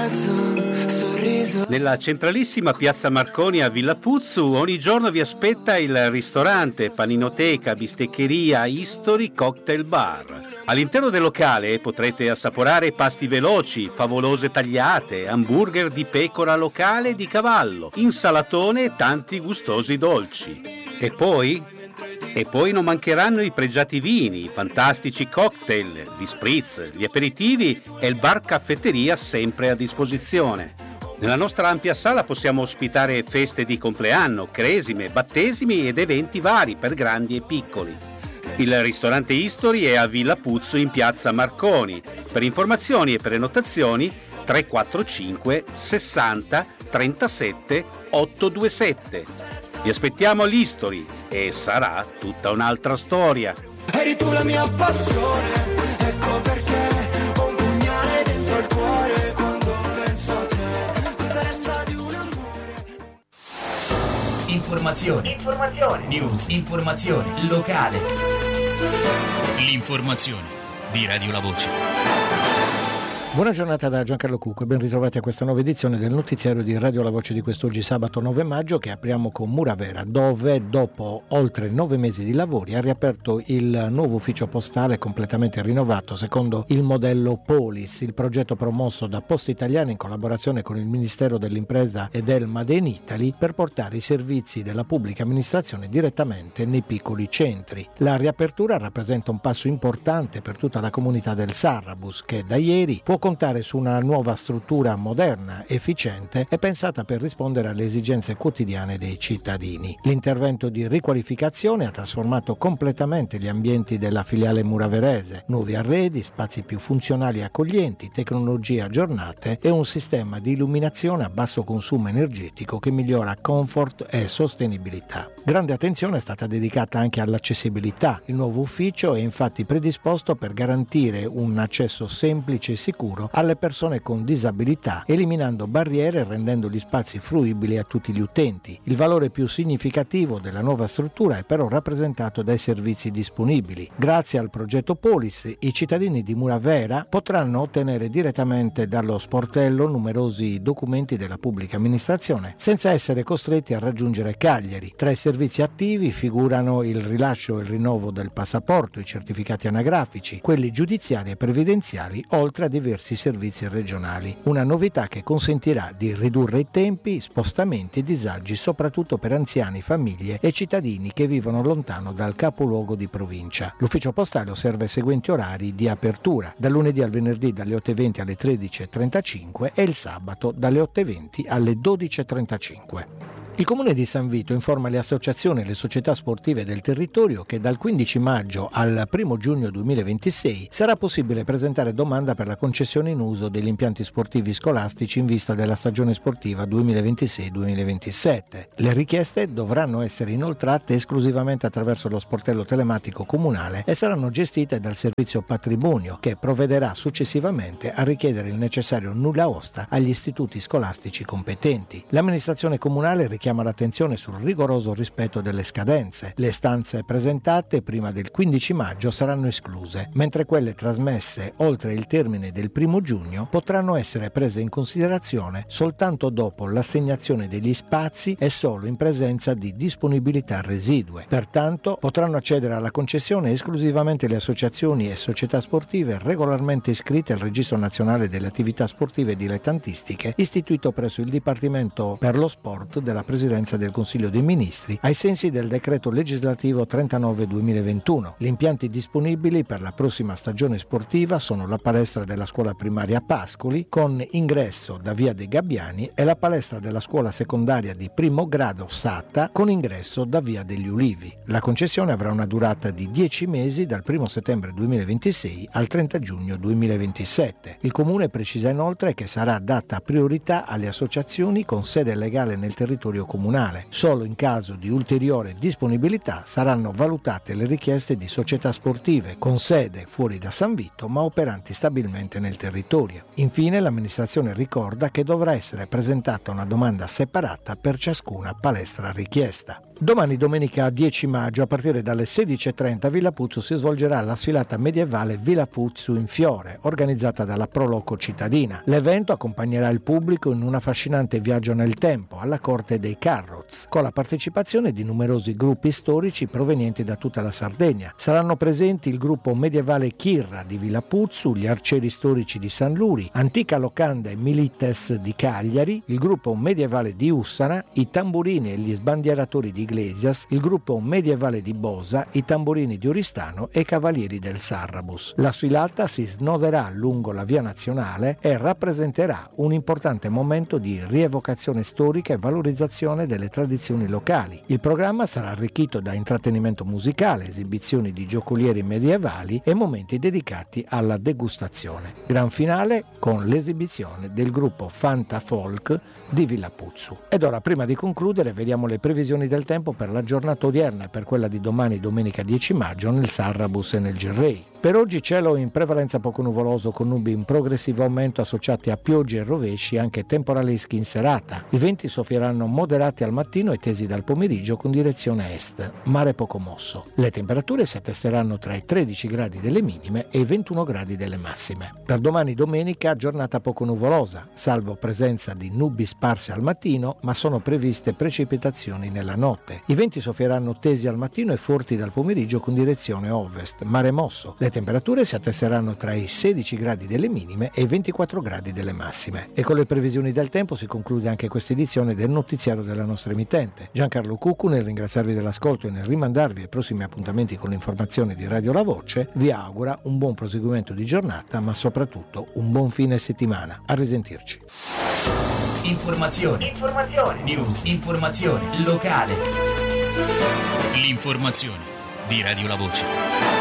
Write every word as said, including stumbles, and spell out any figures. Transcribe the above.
mezzo sorriso. Nella centralissima piazza Marconi a Villa Puzzu ogni giorno vi aspetta il ristorante, paninoteca, bisteccheria, History Cocktail Bar. All'interno del locale potrete assaporare pasti veloci, favolose tagliate, hamburger di pecora locale e di cavallo, insalatone e tanti gustosi dolci. E poi? E poi non mancheranno i pregiati vini, i fantastici cocktail, gli spritz, gli aperitivi e il bar caffetteria sempre a disposizione. Nella nostra ampia sala possiamo ospitare feste di compleanno, cresime, battesimi ed eventi vari per grandi e piccoli. Il ristorante History è a Villa Puzzu in piazza Marconi. Per informazioni e prenotazioni tre quattro cinque sessanta trentasette ottocentoventisette. Vi aspettiamo all'History e sarà tutta un'altra storia. Eri tu la mia passione, ecco perché ho un pugnale dentro il cuore quando penso a te. Cosa resta di un amore? Informazione, informazione, news, informazione, locale. L'informazione di Radio La Voce. Buona giornata da Giancarlo Cucco e ben ritrovati a questa nuova edizione del notiziario di Radio La Voce di quest'oggi sabato nove maggio, che apriamo con Muravera, dove dopo oltre nove mesi di lavori ha riaperto il nuovo ufficio postale completamente rinnovato secondo il modello Polis, il progetto promosso da Poste Italiane in collaborazione con il Ministero dell'Impresa e del Made in Italy per portare i servizi della pubblica amministrazione direttamente nei piccoli centri. La riapertura rappresenta un passo importante per tutta la comunità del Sarrabus, che da ieri può contare su una nuova struttura moderna, efficiente e pensata per rispondere alle esigenze quotidiane dei cittadini. L'intervento di riqualificazione ha trasformato completamente gli ambienti della filiale muraverese: nuovi arredi, spazi più funzionali e accoglienti, tecnologie aggiornate e un sistema di illuminazione a basso consumo energetico che migliora comfort e sostenibilità. Grande attenzione è stata dedicata anche all'accessibilità. Il nuovo ufficio è infatti predisposto per garantire un accesso semplice e sicuro alle persone con disabilità, eliminando barriere e rendendo gli spazi fruibili a tutti gli utenti. Il valore più significativo della nuova struttura è però rappresentato dai servizi disponibili. Grazie al progetto Polis, i cittadini di Muravera potranno ottenere direttamente dallo sportello numerosi documenti della pubblica amministrazione senza essere costretti a raggiungere Cagliari. Tra i servizi attivi figurano il rilascio e il rinnovo del passaporto, i certificati anagrafici, quelli giudiziari e previdenziali, oltre a diversi servizi regionali. Una novità che consentirà di ridurre i tempi, spostamenti e disagi soprattutto per anziani, famiglie e cittadini che vivono lontano dal capoluogo di provincia. L'ufficio postale osserva i seguenti orari di apertura: dal lunedì al venerdì dalle otto e venti alle tredici e trentacinque e il sabato dalle otto e venti alle dodici e trentacinque. Il Comune di San Vito informa le associazioni e le società sportive del territorio che dal quindici maggio al primo giugno duemilaventisei sarà possibile presentare domanda per la concessione in uso degli impianti sportivi scolastici in vista della stagione sportiva duemilaventisei duemilaventisette. Le richieste dovranno essere inoltrate esclusivamente attraverso lo sportello telematico comunale e saranno gestite dal servizio patrimonio, che provvederà successivamente a richiedere il necessario nulla osta agli istituti scolastici competenti. L'amministrazione comunale richiama l'attenzione sul rigoroso rispetto delle scadenze. Le istanze presentate prima del quindici maggio saranno escluse, mentre quelle trasmesse oltre il termine del primo giugno potranno essere prese in considerazione soltanto dopo l'assegnazione degli spazi e solo in presenza di disponibilità residue. Pertanto potranno accedere alla concessione esclusivamente le associazioni e società sportive regolarmente iscritte al Registro Nazionale delle Attività Sportive Dilettantistiche, istituito presso il Dipartimento per lo Sport della Presidenza del Consiglio dei Ministri, ai sensi del decreto legislativo trentanove duemilaventuno. Gli impianti disponibili per la prossima stagione sportiva sono la palestra della scuola primaria Pascoli, con ingresso da via dei Gabbiani, e la palestra della scuola secondaria di primo grado Sata, con ingresso da via degli Ulivi. La concessione avrà una durata di dieci mesi, dal primo settembre duemilaventisei al trenta giugno duemilaventisette. Il Comune precisa inoltre che sarà data priorità alle associazioni con sede legale nel territorio comunale. Solo in caso di ulteriore disponibilità saranno valutate le richieste di società sportive con sede fuori da San Vito ma operanti stabilmente nel territorio. Infine l'amministrazione ricorda che dovrà essere presentata una domanda separata per ciascuna palestra richiesta. Domani, domenica dieci maggio, a partire dalle sedici e trenta a Villa Puzzu si svolgerà la sfilata medievale Villa Puzzu in Fiore, organizzata dalla Proloco cittadina. L'evento accompagnerà il pubblico in un affascinante viaggio nel tempo, alla corte dei Carroz, con la partecipazione di numerosi gruppi storici provenienti da tutta la Sardegna. Saranno presenti il gruppo medievale Chirra di Villa Puzzu, gli arcieri storici di San Luri, Antica Locanda e Milites di Cagliari, il gruppo medievale di Ussana, i tamburini e gli sbandieratori di Iglesias, il gruppo medievale di Bosa, i tamburini di Oristano e i cavalieri del Sarrabus. La sfilata si snoderà lungo la via nazionale e rappresenterà un importante momento di rievocazione storica e valorizzazione delle tradizioni locali. Il programma sarà arricchito da intrattenimento musicale, esibizioni di giocolieri medievali e momenti dedicati alla degustazione. Gran finale con l'esibizione del gruppo Fanta Folk di Villa Puzzu. Ed ora, prima di concludere, vediamo le previsioni del tempo per la giornata odierna e per quella di domani, domenica dieci maggio, nel Sarrabus e nel Girrei. Per oggi cielo in prevalenza poco nuvoloso con nubi in progressivo aumento associati a piogge e rovesci anche temporaleschi in serata. I venti soffieranno moderati al mattino e tesi dal pomeriggio con direzione est, mare poco mosso. Le temperature si attesteranno tra i tredici gradi delle minime e i ventuno gradi delle massime. Per domani domenica giornata poco nuvolosa, salvo presenza di nubi sparse al mattino, ma sono previste precipitazioni nella notte. I venti soffieranno tesi al mattino e forti dal pomeriggio con direzione ovest, mare mosso. Le temperature si attesteranno tra i sedici gradi delle minime e i ventiquattro gradi delle massime. E con le previsioni del tempo si conclude anche questa edizione del notiziario della nostra emittente. Giancarlo Cuccu, nel ringraziarvi dell'ascolto e nel rimandarvi ai prossimi appuntamenti con l'informazione di Radio La Voce, vi augura un buon proseguimento di giornata, ma soprattutto un buon fine settimana. A risentirci. Informazioni, informazioni, news, informazione locale. L'informazione di Radio La Voce.